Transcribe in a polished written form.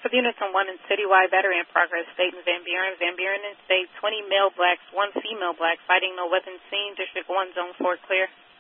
For the units on 1 and Citywide, battery in progress, State and Van Buren. Van Buren and State, 20 male blacks, 1 female black, fighting, no weapons seen. District 1, Zone 4 clear.